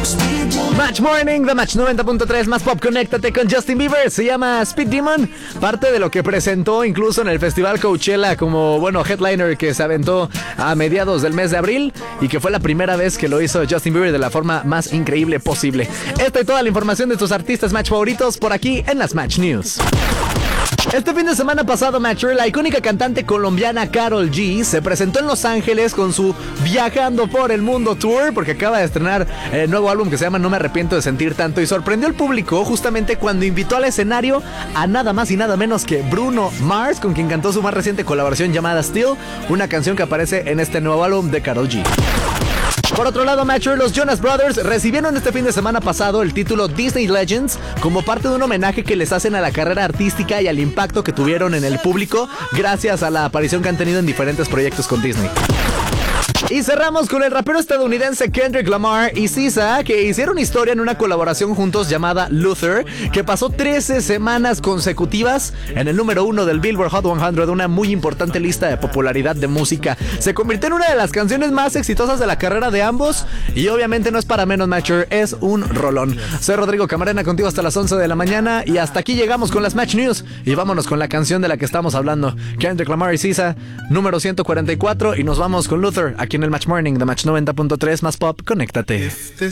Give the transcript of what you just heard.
Match Morning, The Match 90.3 más pop, conéctate con Justin Bieber. Se llama Speed Demon, parte de lo que presentó incluso en el Festival Coachella como, headliner que se aventó a mediados del mes de abril y que fue la primera vez que lo hizo Justin Bieber de la forma más increíble posible. Esta y toda la información de tus artistas Match favoritos por aquí en las Match News. Este fin de semana pasado, Matcher, la icónica cantante colombiana Karol G se presentó en Los Ángeles con su Viajando por el Mundo Tour, porque acaba de estrenar el nuevo álbum que se llama No me arrepiento de sentir tanto, y sorprendió al público justamente cuando invitó al escenario a nada más y nada menos que Bruno Mars, con quien cantó su más reciente colaboración llamada Still, una canción que aparece en este nuevo álbum de Karol G. Por otro lado, Matcher, los Jonas Brothers recibieron este fin de semana pasado el título Disney Legends como parte de un homenaje que les hacen a la carrera artística y al impacto que tuvieron en el público gracias a la aparición que han tenido en diferentes proyectos con Disney. Y cerramos con el rapero estadounidense Kendrick Lamar y SZA, que hicieron historia en una colaboración juntos llamada Luther, que pasó 13 semanas consecutivas en el número 1 del Billboard Hot 100, una muy importante lista de popularidad de música. Se convirtió en una de las canciones más exitosas de la carrera de ambos y obviamente no es para menos, Matcher, es un rolón. Soy Rodrigo Camarena, contigo hasta las 11 de la mañana y hasta aquí llegamos con las Match News y vámonos con la canción de la que estamos hablando. Kendrick Lamar y SZA, número 144, y nos vamos con Luther aquí en el Match Morning de Match 90.3 más pop, conéctate.